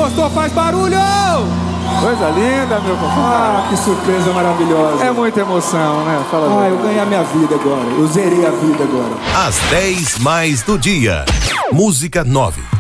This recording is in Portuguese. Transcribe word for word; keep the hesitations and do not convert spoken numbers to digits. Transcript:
gostou, faz barulho! Coisa linda, meu compadre. Ah, que surpresa maravilhosa. É muita emoção, né? Fala. Ah, eu ganhei a minha vida agora. Eu zerei a vida agora. Às dez mais do dia. Música nove.